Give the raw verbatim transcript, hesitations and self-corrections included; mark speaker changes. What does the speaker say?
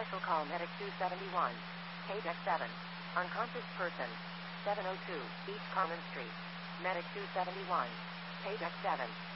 Speaker 1: Special call Medic two seventy-one. Page X seven. Unconscious person. seven oh two East Common Street. Medic two seventy-one. Page X seven.